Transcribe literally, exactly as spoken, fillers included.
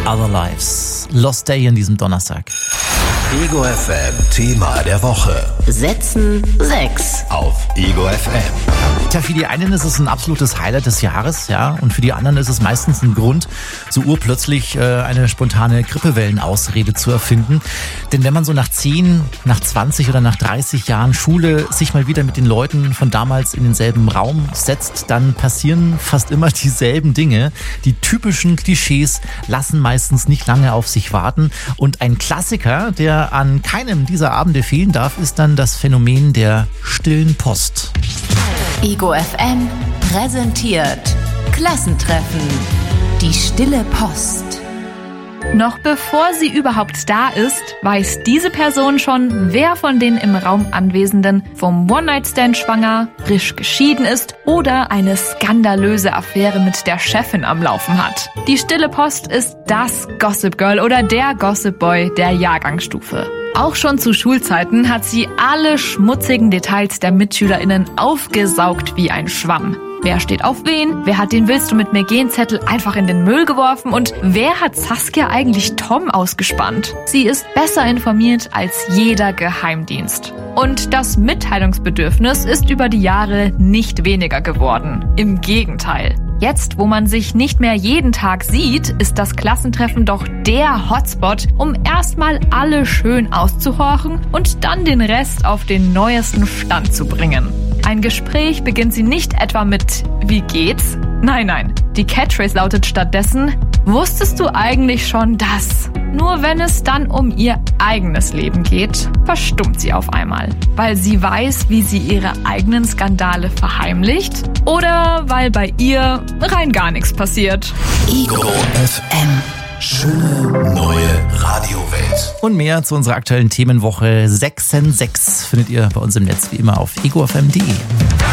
Other Lives. Lost Day in diesem Donnerstag. Ego F M Thema der Woche. Setzen sechs. Auf Ego F M. Tja, für die einen ist es ein absolutes Highlight des Jahres, ja, und für die anderen ist es meistens ein Grund, so urplötzlich äh, eine spontane Grippewellenausrede zu erfinden. Denn wenn man so nach zehn, nach zwanzig oder nach dreißig Jahren Schule sich mal wieder mit den Leuten von damals in denselben Raum setzt, dann passieren fast immer dieselben Dinge. Die typischen Klischees lassen meistens nicht lange auf sich warten. Und ein Klassiker, der an keinem dieser Abende fehlen darf, ist dann das Phänomen der stillen Post. Ego F M präsentiert Klassentreffen. Die stille Post. Noch bevor sie überhaupt da ist, weiß diese Person schon, wer von den im Raum Anwesenden vom One-Night-Stand schwanger, frisch geschieden ist oder eine skandalöse Affäre mit der Chefin am Laufen hat. Die stille Post ist das Gossip Girl oder der Gossip Boy der Jahrgangsstufe. Auch schon zu Schulzeiten hat sie alle schmutzigen Details der MitschülerInnen aufgesaugt wie ein Schwamm. Wer steht auf wen? Wer hat den Willst du mit mir gehen Zettel einfach in den Müll geworfen? Und wer hat Saskia eigentlich Tom ausgespannt? Sie ist besser informiert als jeder Geheimdienst. Und das Mitteilungsbedürfnis ist über die Jahre nicht weniger geworden. Im Gegenteil. Jetzt, wo man sich nicht mehr jeden Tag sieht, ist das Klassentreffen doch der Hotspot, um erstmal alle schön auszuhorchen und dann den Rest auf den neuesten Stand zu bringen. Ein Gespräch beginnt sie nicht etwa mit „Wie geht's?" Nein, nein. Die Catchphrase lautet stattdessen: Wusstest du eigentlich schon, dass? Nur wenn es dann um ihr eigenes Leben geht, verstummt sie auf einmal. Weil sie weiß, wie sie ihre eigenen Skandale verheimlicht oder weil bei ihr rein gar nichts passiert. Ego F M. Schöne neue Radiowelt. Und mehr zu unserer aktuellen Themenwoche sechs in sechs findet ihr bei uns im Netz wie immer auf ego f m punkt de.